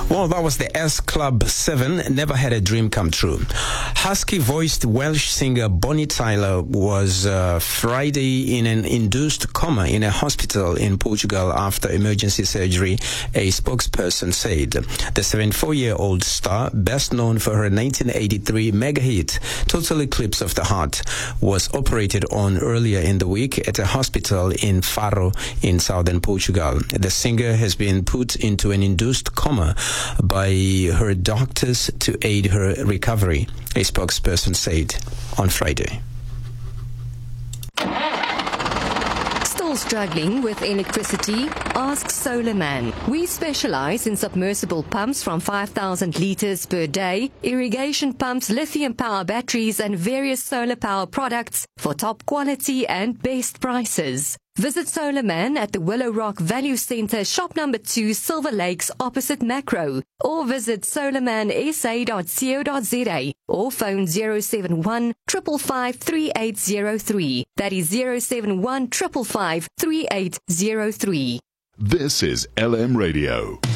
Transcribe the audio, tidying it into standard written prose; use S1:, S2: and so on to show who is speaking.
S1: Well, that was the S Club 7, Never Had a Dream Come True. Husky-voiced Welsh singer Bonnie Tyler was Friday in an induced coma in a hospital in Portugal after emergency surgery, a spokesperson said. The 74-year-old star, best known for her 1983 mega hit, Total Eclipse of the Heart, was operated on earlier in the week at a hospital in Faro in southern Portugal. The singer has been put into an induced coma by her doctors to aid her recovery, a spokesperson said on Friday.
S2: Still struggling with electricity? Ask Solarman. We specialize in submersible pumps from 5,000 liters per day, irrigation pumps, lithium power batteries, and various solar power products for top quality and best prices. Visit Solarman at the Willow Rock Value Center, shop number 2, Silver Lakes, opposite Macro, or visit solarmansa.co.za or phone 071 555 3803. That is 071 555 3803.
S3: This is LM Radio.